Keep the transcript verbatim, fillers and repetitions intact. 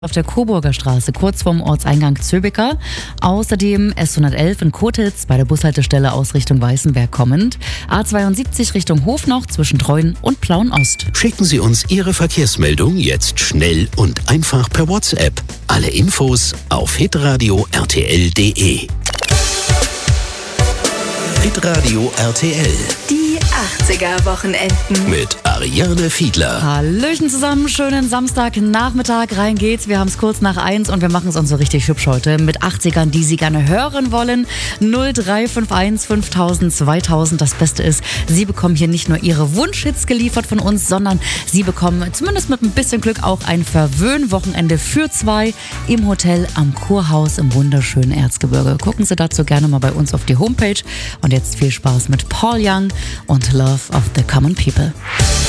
Auf der Coburger Straße, kurz vorm Ortseingang Zöbecker. Außerdem S hundertelf in Kotitz bei der Bushaltestelle aus Richtung Weißenberg kommend. A zweiundsiebzig Richtung Hofnauch zwischen Treuen und Plauen-Ost. Schicken Sie uns Ihre Verkehrsmeldung jetzt schnell und einfach per WhatsApp. Alle Infos auf hitradio r t l punkt d e. Hitradio R T L. Die achtziger-Wochenenden. Mit Ariane Fiedler. Hallöchen zusammen, schönen Samstagnachmittag, rein geht's. Wir haben es kurz nach eins und wir machen es uns so richtig hübsch heute mit achtzigern, die Sie gerne hören wollen. null drei fünf eins fünftausend zweitausend. Das Beste ist, Sie bekommen hier nicht nur Ihre Wunschhits geliefert von uns, sondern Sie bekommen zumindest mit ein bisschen Glück auch ein Verwöhnwochenende für zwei im Hotel am Kurhaus im wunderschönen Erzgebirge. Gucken Sie dazu gerne mal bei uns auf die Homepage. Und jetzt viel Spaß mit Paul Young und Love of the Common People.